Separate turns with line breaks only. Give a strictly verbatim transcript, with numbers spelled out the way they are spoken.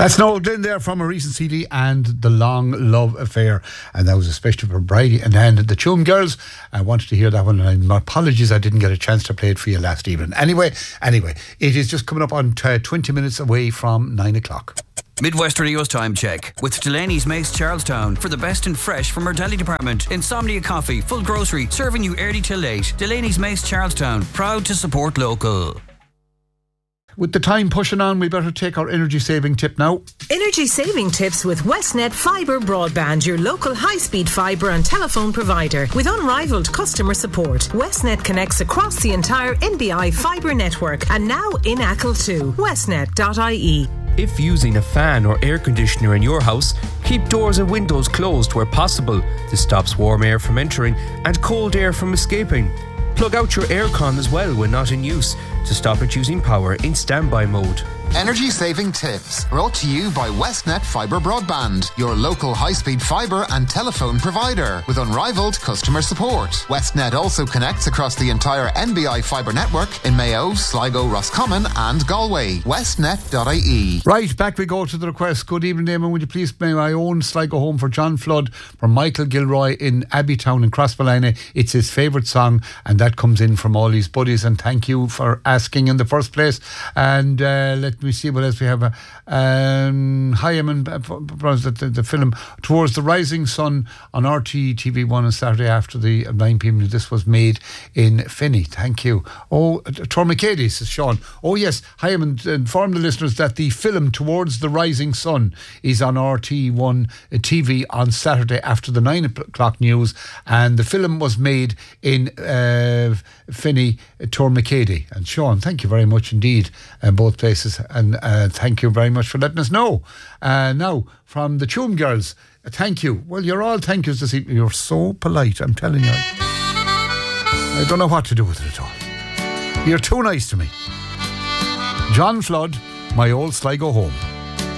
That's Noel in there from a recent C D and The Long Love Affair, and that was especially for Bridie and then the Tuam Girls. I wanted to hear that one, and my apologies I didn't get a chance to play it for you last evening. Anyway, anyway, it is just coming up on t- twenty minutes away from nine o'clock.
Midwest Radio's time check with Delaney's Mace Charlestown for the best and fresh from our deli department. Insomnia Coffee, full grocery, serving you early till late. Delaney's Mace Charlestown, proud to support local.
With the time pushing on, we better take our energy saving tip now.
Energy saving tips with Westnet Fibre Broadband, your local high-speed fibre and telephone provider. With unrivaled customer support, Westnet connects across the entire N B I fibre network and now in Achill too. westnet dot I E.
If using a fan or air conditioner in your house, keep doors and windows closed where possible. This stops warm air from entering and cold air from escaping. Plug out your aircon as well when not in use to stop it using power in standby mode.
Energy saving tips brought to you by Westnet Fibre Broadband, your local high-speed fibre and telephone provider with unrivaled customer support. Westnet also connects across the entire N B I fibre network in Mayo, Sligo, Roscommon and Galway. westnet dot I E.
Right, back we go to the request. Good evening, Damon. Would you please play my own Sligo Home for John Flood from Michael Gilroy in Abbeytown in Crossballina? It's his favourite song, and that comes in from all his buddies, and thank you for asking in the first place. And uh, let me see what else we have. Uh, um, Hyman, uh, the, the film Towards the Rising Sun on R T T V one on Saturday after the nine p.m. This was made in Finney. Thank you. Oh, Tormacady, says Sean. Oh yes, Hyman, inform the listeners that the film Towards the Rising Sun is on R T one T V on Saturday after the nine o'clock news, and the film was made in uh, Finney, Tormacady. And Sean, thank you very much indeed, uh, both places, and uh, thank you very much for letting us know. Uh, now, from the Tuam Girls, uh, thank you. Well, you're all thank yous this evening. You're so polite, I'm telling you. I don't know what to do with it at all. You're too nice to me. John Flood, My Old Sligo Home.